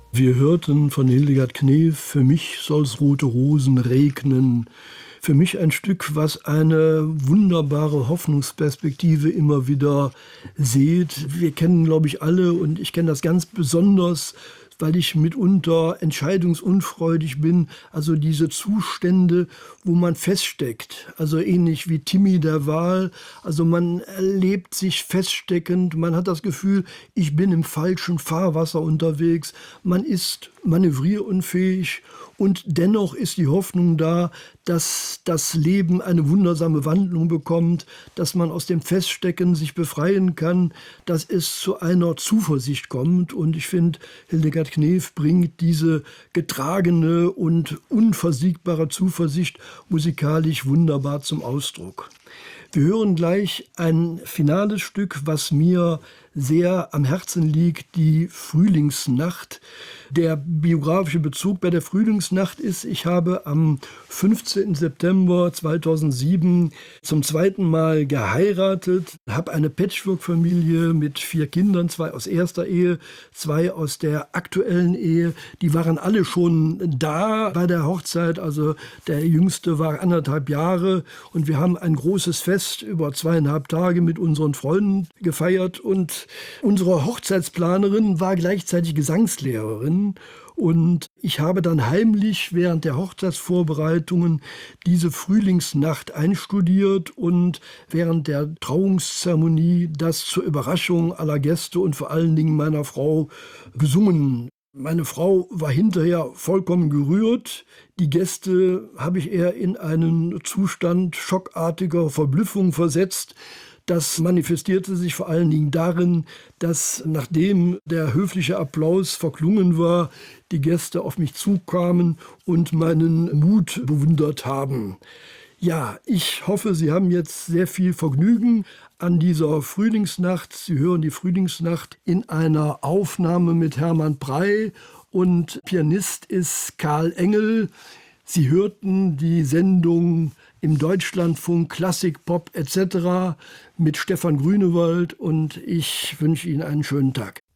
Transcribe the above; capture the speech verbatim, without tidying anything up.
Wir hörten von Hildegard Knef „Für mich soll's rote Rosen regnen". Für mich ein Stück, was eine wunderbare Hoffnungsperspektive immer wieder sieht. Wir kennen, glaube ich, alle, und ich kenne das ganz besonders, weil ich mitunter entscheidungsunfreudig bin, also diese Zustände, wo man feststeckt, also ähnlich wie Timmy der Wal, also man erlebt sich feststeckend, man hat das Gefühl, ich bin im falschen Fahrwasser unterwegs, man ist manövrierunfähig, und dennoch ist die Hoffnung da, dass das Leben eine wundersame Wandlung bekommt, dass man aus dem Feststecken sich befreien kann, dass es zu einer Zuversicht kommt. Und ich finde, Hildegard Knef bringt diese getragene und unversiegbare Zuversicht musikalisch wunderbar zum Ausdruck. Wir hören gleich ein finales Stück, was mir sehr am Herzen liegt, die Frühlingsnacht. Der biografische Bezug bei der Frühlingsnacht ist, ich habe am fünfzehnten September zweitausendsieben zum zweiten Mal geheiratet, habe eine Patchwork-Familie mit vier Kindern, zwei aus erster Ehe, zwei aus der aktuellen Ehe. Die waren alle schon da bei der Hochzeit, also der Jüngste war anderthalb Jahre, und wir haben ein großes Fest über zweieinhalb Tage mit unseren Freunden gefeiert, und unsere Hochzeitsplanerin war gleichzeitig Gesangslehrerin, und ich habe dann heimlich während der Hochzeitsvorbereitungen diese Frühlingsnacht einstudiert und während der Trauungszeremonie das zur Überraschung aller Gäste und vor allen Dingen meiner Frau gesungen. Meine Frau war hinterher vollkommen gerührt. Die Gäste habe ich eher in einen Zustand schockartiger Verblüffung versetzt. Das manifestierte sich vor allen Dingen darin, dass, nachdem der höfliche Applaus verklungen war, die Gäste auf mich zukamen und meinen Mut bewundert haben. Ja, ich hoffe, Sie haben jetzt sehr viel Vergnügen an dieser Frühlingsnacht. Sie hören die Frühlingsnacht in einer Aufnahme mit Hermann Prey, und Pianist ist Karl Engel. Sie hörten die Sendung im Deutschlandfunk Klassik, Pop et cetera mit Stefan Grünewald, und ich wünsche Ihnen einen schönen Tag.